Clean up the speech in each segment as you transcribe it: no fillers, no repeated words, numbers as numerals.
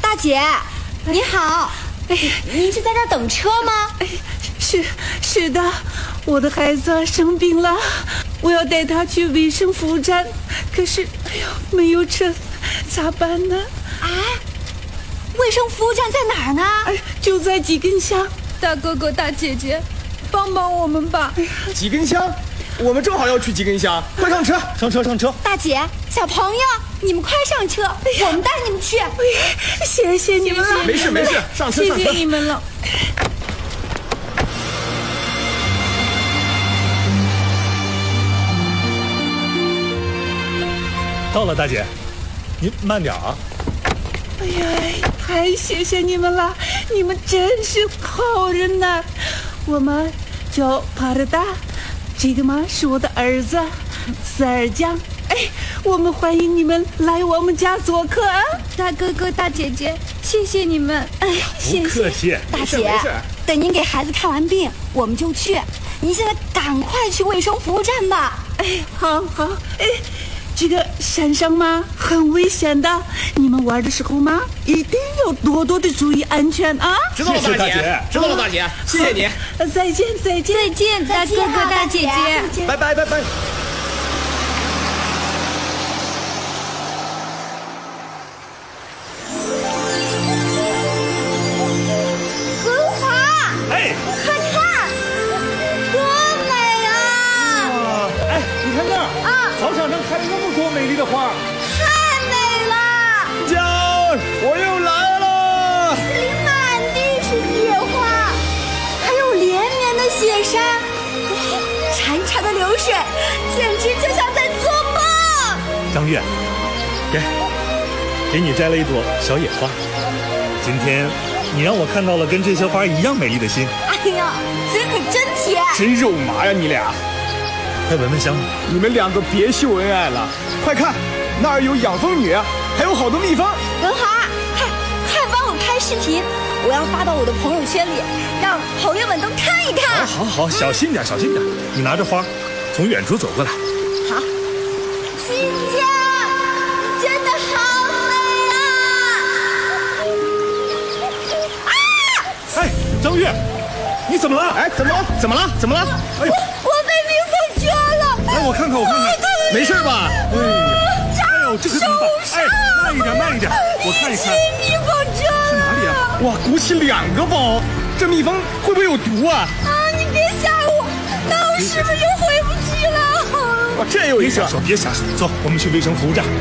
大姐，你好。哎，您是在这儿等车吗？ 哎，是的，我的孩子生病了，我要带他去卫生服务站，可是，哎呦，没有车，咋办呢？ 哎，卫生服务站在哪儿呢？ 哎，就在几根香。 大哥哥、大姐姐，帮帮我们吧！ 几根香，我们正好要去几根香，快上车，上车！ 大姐，小朋友，你们快上车，我们带你们去。 谢谢你们了， 没事，上车。 谢谢你们了。 到了，大姐，您慢点啊。 哎呀，太谢谢你们了，你们真是好人呐！我们叫帕尔达，这个嘛是我的儿子四尔江。哎，我们欢迎你们来我们家做客啊！ 大哥哥、大姐姐，谢谢你们！ 哎，谢谢。 不客气。 大姐，等您给孩子看完病，我们就去。您现在赶快去卫生服务站吧。 哎，好，哎。这个山上嘛很危险的，你们玩的时候嘛一定要多多的注意安全啊！ 知道了，大姐。知道了，大姐，谢谢你。 再见， 大哥哥、大姐姐， 拜拜。 文华， 哎， 快看，多美啊！ 哎，你看那儿啊，操场上开了那么多美丽的花， 太美了！ 江，我又来了。 这里满地是野花，还有连绵的雪山，潺潺的流水，简直就像在做梦。 张月，给你摘了一朵小野花。今天你让我看到了跟这些花一样美丽的心。 哎呀，嘴可真甜， 真肉麻呀，你俩！ 快闻闻香。 你们两个别秀恩爱了，快看，那儿有养蜂女，还有好多蜜蜂。 文华，快帮我拍视频，我要发到我的朋友圈里，让朋友们都看一看。 好，小心点。你拿着花，从远处走过来。 好，新疆真的好美啊！ 哎，张月，你怎么了？ 哎，怎么了？哎呦， 我被蜜蜂蛰了。 来，我看看。 没事吧？ 哎呦，这可怎么办？哎，慢一点，我看一看。 蜜蜂蛰了。 哪里啊？哇，鼓起2个包，这蜜蜂会不会有毒啊？ 啊，你别吓我，那我是不是就回不去了？ 哇，这有一个。 别瞎说，走，我们去卫生服务站。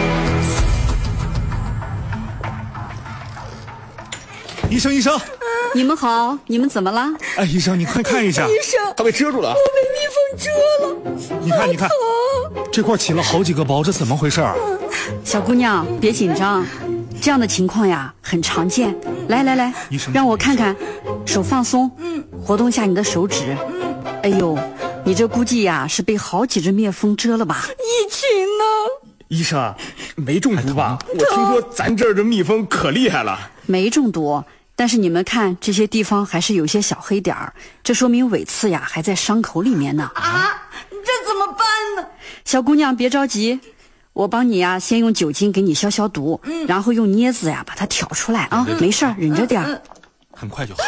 医生， 你们好，你们怎么了？ 哎，医生，你快看一下。 医生， 他被蛰住了。 我被蜜蜂蛰了。 你看，这块起了好几个包，这怎么回事啊？ 小姑娘，别紧张，这样的情况呀很常见。来， 医生， 让我看看，手放松，活动一下你的手指。哎呦，你这估计呀是被好几只蜜蜂蛰了吧？ 一群呢？ 医生，没中毒吧？我听说咱这儿的蜜蜂可厉害了。 没中毒，但是你们看这些地方还是有些小黑点儿，这说明尾刺呀还在伤口里面呢。 啊，这怎么办呢？ 小姑娘别着急，我帮你呀先用酒精给你消毒，然后用镊子呀把它挑出来啊，没事儿，忍着点儿。 很快就好。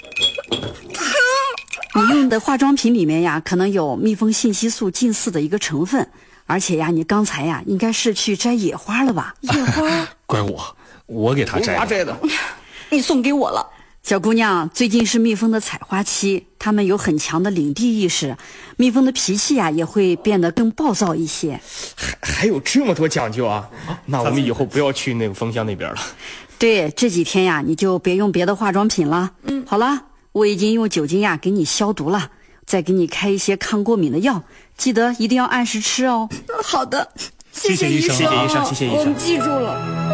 你用的化妆品里面呀可能有蜜蜂信息素近似的一个成分，而且呀你刚才呀应该是去摘野花了吧？ 野花？ 怪我给他摘的。 你送给我了。 小姑娘，最近是蜜蜂的采花期，它们有很强的领地意识，蜜蜂的脾气呀也会变得更暴躁一些。 还有这么多讲究啊？那我们以后不要去那个蜂箱那边了。 对，这几天呀你就别用别的化妆品了。好了，我已经用酒精呀给你消毒了，再给你开一些抗过敏的药，记得一定要按时吃哦。 好的， 谢谢医生， 谢谢医生， 我们记住了。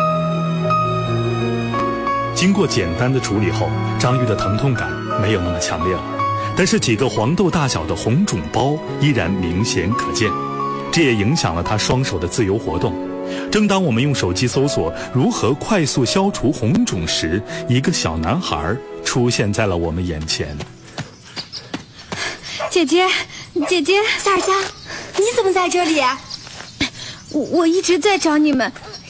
经过简单的处理后，张玉的疼痛感没有那么强烈了，但是几个黄豆大小的红肿包依然明显可见，这也影响了他双手的自由活动。正当我们用手机搜索如何快速消除红肿时，一个小男孩出现在了我们眼前。 姐姐， 萨尔加，你怎么在这里？ 我一直在找你们，